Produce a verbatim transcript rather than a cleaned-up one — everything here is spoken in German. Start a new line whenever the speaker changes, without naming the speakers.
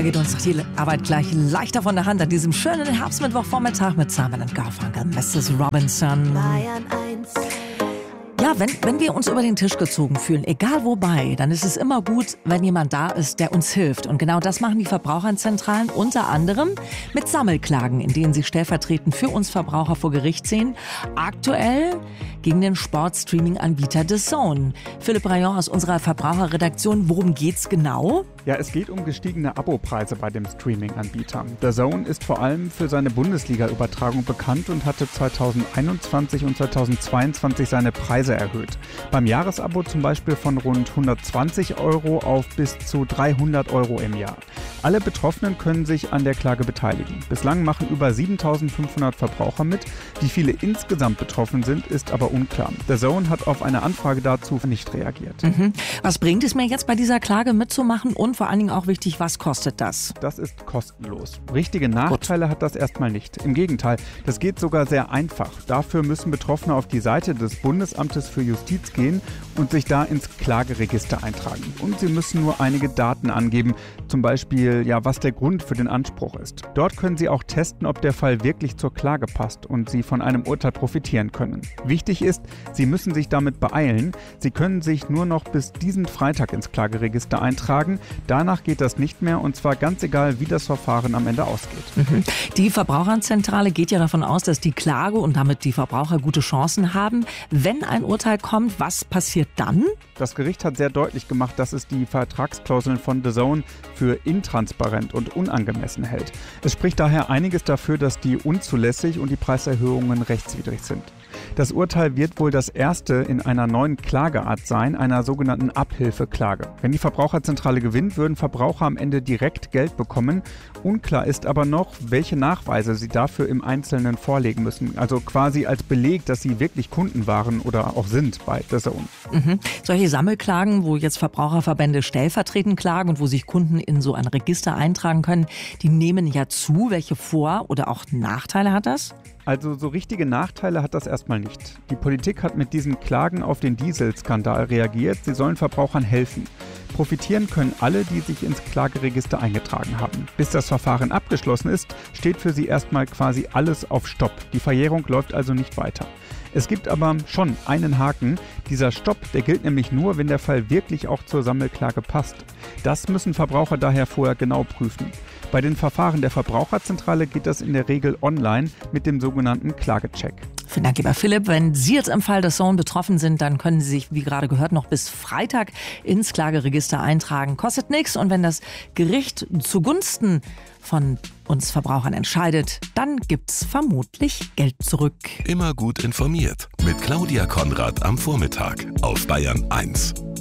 da geht uns die Arbeit gleich leichter von der Hand an diesem schönen Herbstmittwochvormittag mit Simon and Garfunkel, Missus Robinson.
Bayern eins.
Ja, wenn, wenn wir uns über den Tisch gezogen fühlen, egal wobei, dann ist es immer gut, wenn jemand da ist, der uns hilft. Und genau das machen die Verbraucherzentralen unter anderem mit Sammelklagen, in denen sie stellvertretend für uns Verbraucher vor Gericht ziehen. Aktuell gegen den Sportstreaming-Anbieter D A Z N. Philipp Rayon aus unserer Verbraucherredaktion, worum geht's genau?
Ja, es geht um gestiegene Abopreise bei dem Streaming-Anbieter. D A Z N ist vor allem für seine Bundesliga-Übertragung bekannt und hatte zweitausendeinundzwanzig und zweitausendzweiundzwanzig seine Preise erhöht. Beim Jahresabo zum Beispiel von rund hundertzwanzig Euro auf bis zu dreihundert Euro im Jahr. Alle Betroffenen können sich an der Klage beteiligen. Bislang machen über siebentausendfünfhundert Verbraucher mit. Wie viele insgesamt betroffen sind, ist aber unklar. D A Z N hat auf eine Anfrage dazu nicht reagiert.
Mhm. Was bringt es mir jetzt bei dieser Klage mitzumachen und vor allen Dingen auch wichtig, was kostet das?
Das ist kostenlos. Richtige Nachteile Gut. hat das erstmal nicht. Im Gegenteil, das geht sogar sehr einfach. Dafür müssen Betroffene auf die Seite des Bundesamtes für Justiz gehen und sich da ins Klageregister eintragen. Und sie müssen nur einige Daten angeben, zum Beispiel, ja, was der Grund für den Anspruch ist. Dort können sie auch testen, ob der Fall wirklich zur Klage passt und sie von einem Urteil profitieren können. Wichtig ist, sie müssen sich damit beeilen. Sie können sich nur noch bis diesen Freitag ins Klageregister eintragen. Danach geht das nicht mehr und zwar ganz egal, wie das Verfahren am Ende ausgeht.
Mhm. Die Verbraucherzentrale geht ja davon aus, dass die Klage und damit die Verbraucher gute Chancen haben. Wenn ein Urteil kommt, was passiert dann?
Das Gericht hat sehr deutlich gemacht, dass es die Vertragsklauseln von D A Z N für intransparent und unangemessen hält. Es spricht daher einiges dafür, dass die unzulässig und die Preiserhöhungen rechtswidrig sind. Das Urteil wird wohl das erste in einer neuen Klageart sein, einer sogenannten Abhilfeklage. Wenn die Verbraucherzentrale gewinnt, würden Verbraucher am Ende direkt Geld bekommen. Unklar ist aber noch, welche Nachweise sie dafür im Einzelnen vorlegen müssen. Also quasi als Beleg, dass sie wirklich Kunden waren oder auch sind bei D A Z N.
Mhm. Solche Sammelklagen, wo jetzt Verbraucherverbände stellvertretend klagen und wo sich Kunden in so ein Register eintragen können, die nehmen ja zu. Welche Vor- oder auch Nachteile hat das?
Also so richtige Nachteile hat das erstmal nicht. Die Politik hat mit diesen Klagen auf den Dieselskandal reagiert. Sie sollen Verbrauchern helfen. Profitieren können alle, die sich ins Klageregister eingetragen haben. Bis das Verfahren abgeschlossen ist, steht für sie erstmal quasi alles auf Stopp. Die Verjährung läuft also nicht weiter. Es gibt aber schon einen Haken. Dieser Stopp, der gilt nämlich nur, wenn der Fall wirklich auch zur Sammelklage passt. Das müssen Verbraucher daher vorher genau prüfen. Bei den Verfahren der Verbraucherzentrale geht das in der Regel online mit dem sogenannten Klagecheck.
Vielen Dank, lieber Philipp. Wenn Sie jetzt im Fall des D A Z N betroffen sind, dann können Sie sich, wie gerade gehört, noch bis Freitag ins Klageregister eintragen. Kostet nichts. Und wenn das Gericht zugunsten von uns Verbrauchern entscheidet, dann gibt's vermutlich Geld zurück.
Immer gut informiert mit Claudia Konrad am Vormittag auf Bayern eins.